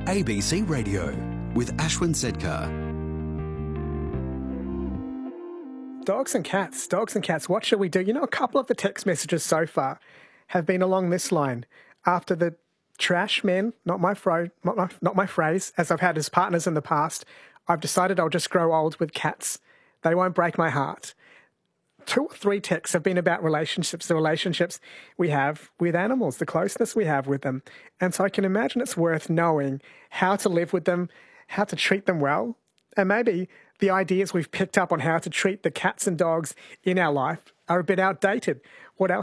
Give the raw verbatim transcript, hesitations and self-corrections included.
A B C Radio with Ashwin Sedkar. Dogs and cats, dogs and cats, what should we do? You know, a couple of the text messages so far have been along this line. After the trash men, not my, fro- not my, not my phrase, as I've had as partners in the past, I've decided I'll just grow old with cats. They won't break my heart. Two or three texts have been about relationships, the relationships we have with animals, the closeness we have with them. And so I can imagine it's worth knowing how to live with them, how to treat them well, and maybe the ideas we've picked up on how to treat the cats and dogs in our life are a bit outdated.